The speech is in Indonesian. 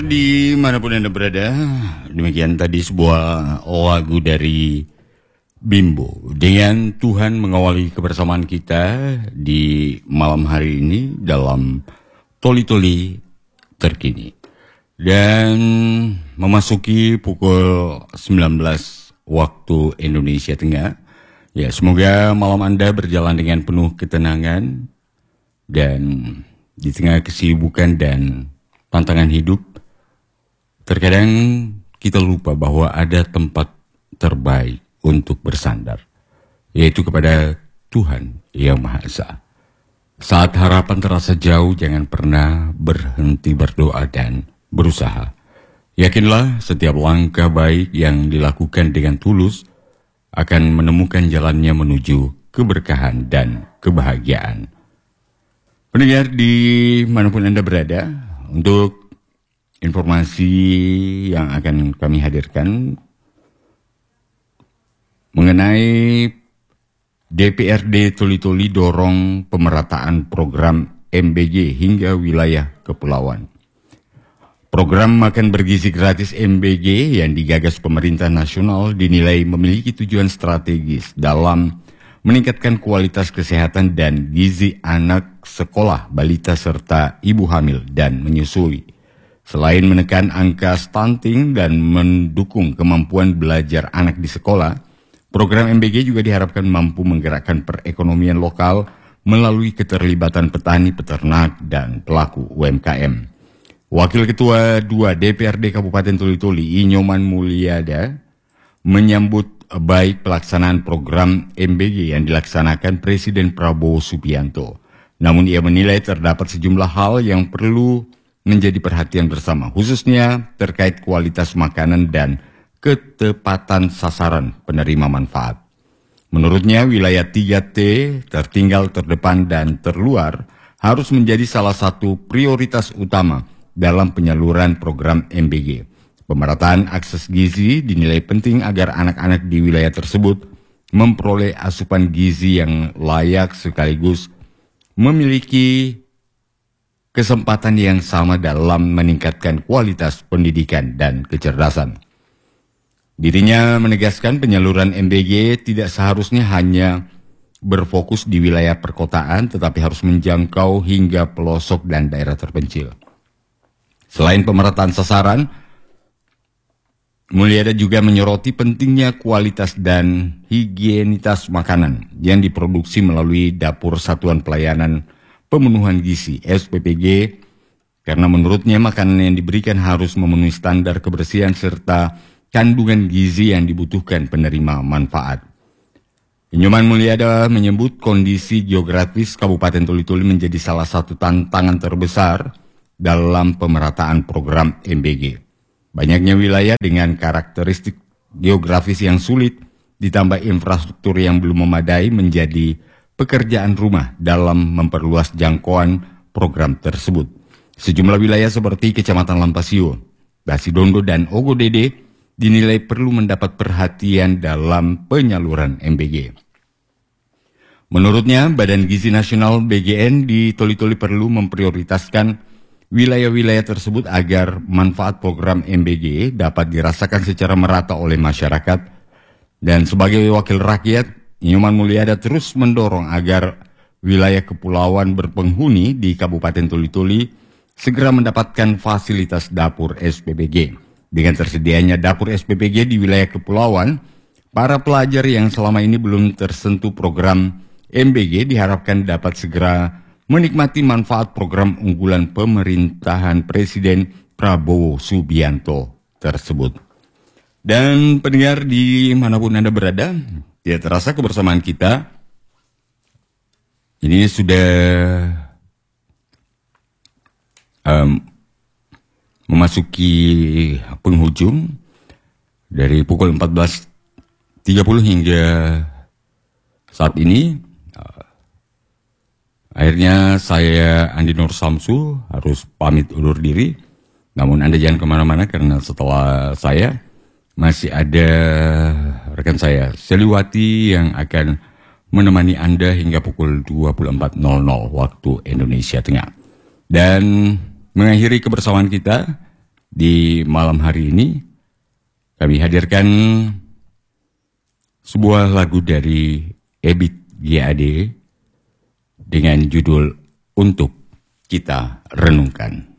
Dimanapun Anda berada, demikian tadi sebuah lagu dari Bimbo dengan Tuhan mengawali kebersamaan kita di malam hari ini dalam Toli-Toli terkini. Dan memasuki pukul 19 waktu Indonesia Tengah. Ya, semoga malam Anda berjalan dengan penuh ketenangan dan di tengah kesibukan dan tantangan hidup. Terkadang kita lupa bahwa ada tempat terbaik untuk bersandar, yaitu kepada Tuhan Yang Maha Esa. Saat harapan terasa jauh, jangan pernah berhenti berdoa dan berusaha. Yakinlah setiap langkah baik yang dilakukan dengan tulus akan menemukan jalannya menuju keberkahan dan kebahagiaan. Pendengar dimanapun Anda berada, untuk informasi yang akan kami hadirkan mengenai DPRD Toli-Toli dorong pemerataan program MBG hingga wilayah kepulauan. Program makan bergizi gratis MBG yang digagas pemerintah nasional dinilai memiliki tujuan strategis dalam meningkatkan kualitas kesehatan dan gizi anak sekolah, balita serta ibu hamil dan menyusui. Selain menekan angka stunting dan mendukung kemampuan belajar anak di sekolah, program MBG juga diharapkan mampu menggerakkan perekonomian lokal melalui keterlibatan petani, peternak, dan pelaku UMKM. Wakil Ketua 2 DPRD Kabupaten Toli-Toli, Inyoman Mulyada, menyambut baik pelaksanaan program MBG yang dilaksanakan Presiden Prabowo Subianto. Namun ia menilai terdapat sejumlah hal yang perlu menjadi perhatian bersama, khususnya terkait kualitas makanan dan ketepatan sasaran penerima manfaat. Menurutnya, wilayah 3T, tertinggal, terdepan, dan terluar, harus menjadi salah satu prioritas utama dalam penyaluran program MBG. Pemerataan akses gizi dinilai penting agar anak-anak di wilayah tersebut memperoleh asupan gizi yang layak sekaligus memiliki kesempatan yang sama dalam meningkatkan kualitas pendidikan dan kecerdasan. Dirinya menegaskan penyaluran MBG tidak seharusnya hanya berfokus di wilayah perkotaan, tetapi harus menjangkau hingga pelosok dan daerah terpencil. Selain pemerataan sasaran, Mulyada juga menyoroti pentingnya kualitas dan higienitas makanan yang diproduksi melalui Dapur Satuan Pelayanan Pemenuhan Gizi SPPG, karena menurutnya makanan yang diberikan harus memenuhi standar kebersihan serta kandungan gizi yang dibutuhkan penerima manfaat. Inyoman Mulyada menyebut kondisi geografis Kabupaten Toli-Toli menjadi salah satu tantangan terbesar dalam pemerataan program MBG. Banyaknya wilayah dengan karakteristik geografis yang sulit ditambah infrastruktur yang belum memadai menjadi pekerjaan rumah dalam memperluas jangkauan program tersebut. Sejumlah wilayah seperti Kecamatan Lampasio, Basidondo, dan Ogodede dinilai perlu mendapat perhatian dalam penyaluran MBG. Menurutnya, Badan Gizi Nasional BGN di Toli-Toli perlu memprioritaskan wilayah-wilayah tersebut agar manfaat program MBG dapat dirasakan secara merata oleh masyarakat. Dan sebagai wakil rakyat, Inyoman Mulyada terus mendorong agar wilayah kepulauan berpenghuni di Kabupaten Toli-Toli segera mendapatkan fasilitas dapur SPPG. Dengan tersedianya dapur SPPG di wilayah kepulauan, para pelajar yang selama ini belum tersentuh program MBG diharapkan dapat segera menikmati manfaat program unggulan pemerintahan Presiden Prabowo Subianto tersebut. Dan pendengar dimanapun Anda berada, ya terasa kebersamaan kita ini sudah memasuki penghujung dari pukul 14.30 hingga saat ini. Akhirnya saya Andi Nur Samsu harus pamit undur diri. Namun Anda jangan kemana-mana karena setelah saya masih ada rekan saya Seliwati yang akan menemani Anda hingga pukul 24.00 waktu Indonesia Tengah. Dan mengakhiri kebersamaan kita Di malam hari ini kami hadirkan sebuah lagu dari Ebit GAD dengan judul Untuk Kita Renungkan.